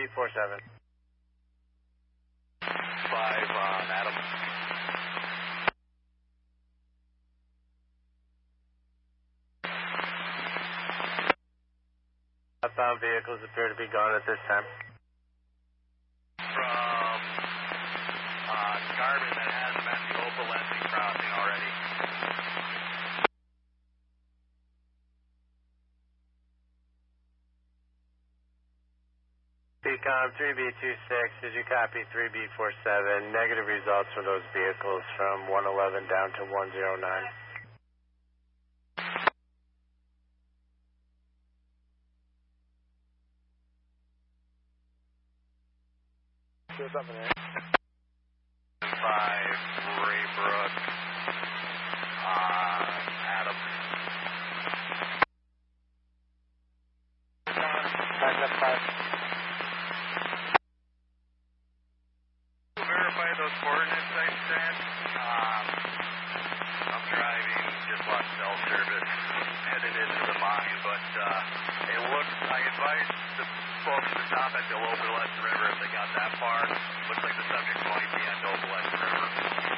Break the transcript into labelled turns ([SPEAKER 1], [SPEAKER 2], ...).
[SPEAKER 1] 3B47.
[SPEAKER 2] 5 on Adam.
[SPEAKER 1] Outbound vehicles appear to be gone at this time.
[SPEAKER 2] From Garvin that has been the Opal Lensing crossing already.
[SPEAKER 1] Beacon 3B26, did you copy 3B47? Negative results for those vehicles from 111 down to 109. What's up in there?
[SPEAKER 2] 5 Raybrook. Adam.
[SPEAKER 1] Back up 5.
[SPEAKER 2] Verify those coordinates I sent. I'm driving, just lost cell service, headed into the mine, but it looks, I advise the folks to stop at the Opal Lensing River if they got that far. Looks like the subject might be at the Opal Lensing River.